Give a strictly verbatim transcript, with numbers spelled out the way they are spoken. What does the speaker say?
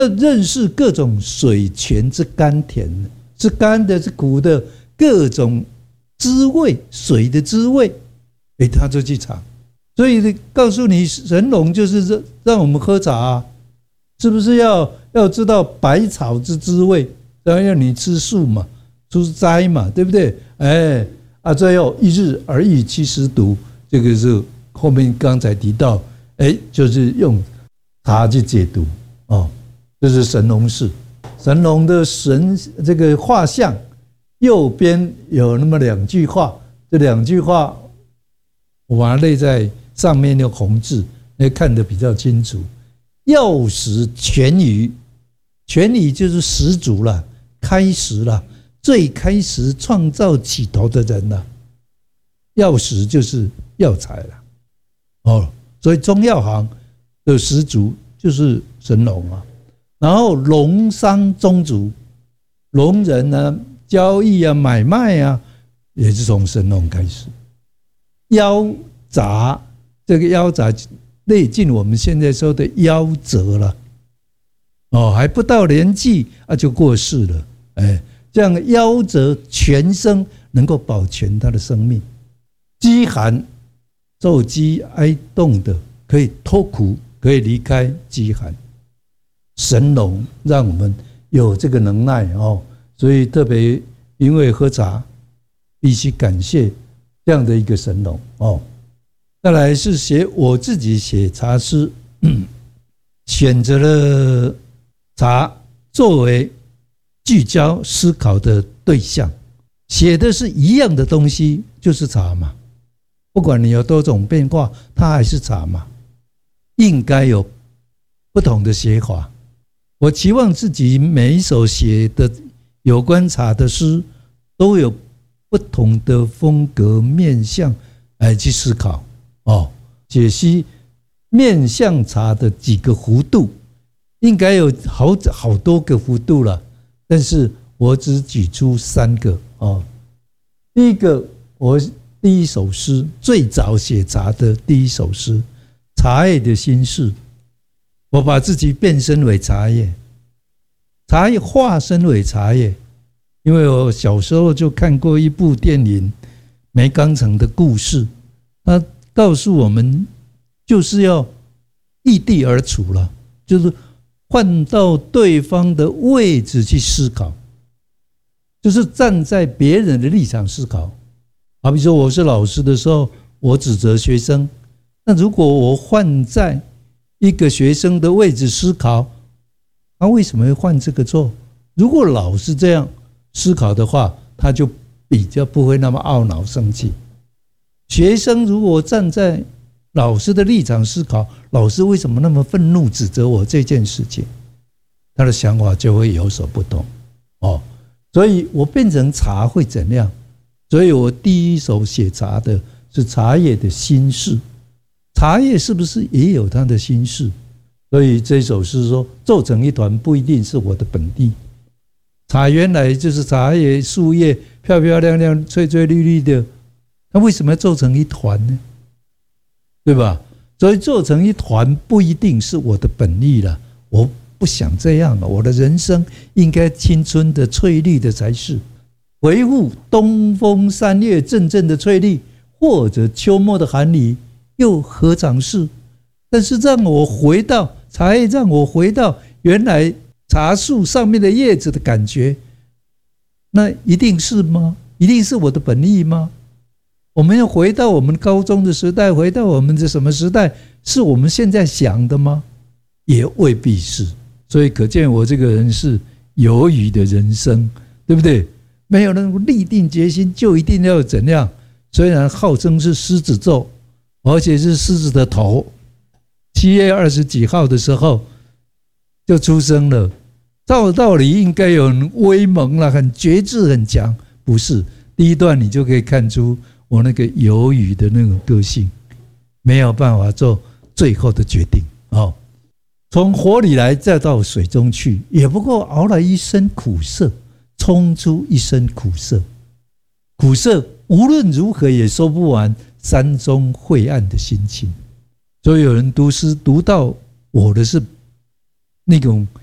要认识各种水泉之甘甜，是甘的，是苦的，各种滋味，水的滋味，哎，他就去尝。所以告诉你，神农就是让我们喝茶、啊，是不是要要知道百草之滋味？然后要你吃素嘛，出斋嘛，对不对？哎啊，最后一日而已七十毒，这个是后面刚才提到，哎，就是用茶去解毒哦，这是神农氏。神农的神这个画像右边有那么两句话，这两句话我把它列在上面用红字，那看得比较清楚。要始全于，全于就是始祖了，开始了，最开始创造起头的人了。药始就是药材了，哦，所以中药行的始祖就是神农啊。然后农商宗族，农人呢交易啊买卖啊，也是从神农开始。夭杂，这个夭杂类近我们现在说的夭折了，哦，还不到年纪啊就过世了，哎，这样夭折全生能够保全他的生命。饥寒，受饥挨冻的可以脱苦，可以离开饥寒。神农让我们有这个能耐哦，所以特别因为喝茶，必须感谢这样的一个神农哦。再来是写我自己写茶诗，选择了茶作为聚焦思考的对象，写的是一样的东西，就是茶嘛。不管你有多种变化，它还是茶嘛，应该有不同的写法。我期望自己每一首写的有关茶的诗，都有不同的风格面向来去思考哦，解析面向茶的几个弧度，应该有好好多个弧度了，但是我只举出三个哦。第一个，我第一首诗，最早写茶的第一首诗，茶叶的心事。我把自己变身为茶叶，茶叶化身为茶叶，因为我小时候就看过一部电影《梅冈城的故事》，他告诉我们，就是要异地而处了，就是换到对方的位置去思考，就是站在别人的立场思考。好比说我是老师的时候，我指责学生，那如果我换在一个学生的位置思考，他为什么会犯这个错？如果老是这样思考的话，他就比较不会那么懊恼生气。学生如果站在老师的立场思考，老师为什么那么愤怒指责我这件事情，他的想法就会有所不同哦。所以我变成茶会怎样？所以我第一首写茶的是茶叶的心事。茶叶是不是也有它的心事？所以这首诗说，皱成一团不一定是我的本地。茶原来就是茶叶树叶漂漂亮亮翠翠绿绿的，那为什么要皱成一团呢？对吧？所以皱成一团不一定是我的本意了，我不想这样了，我的人生应该青春的翠绿的才是。维护东风三月阵阵的翠绿，或者秋末的寒雨又何尝是？但是让我回到茶叶，让我回到原来茶树上面的叶子的感觉，那一定是吗？一定是我的本意吗？我们要回到我们高中的时代，回到我们的什么时代？是我们现在想的吗？也未必是。所以可见我这个人是有余的人生，对不对？没有人立定决心就一定要怎样。虽然号称是狮子座，而且是狮子的头，七月二十几号的时候就出生了，照道理应该有很威猛了，很决志很强，不是？第一段你就可以看出我那个犹豫的那种个性，没有办法做最后的决定哦。从火里来，再到水中去，也不过熬了一身苦涩，冲出一身苦涩，苦涩无论如何也说不完山中晦暗的心情。所以有人读诗读到我的是那种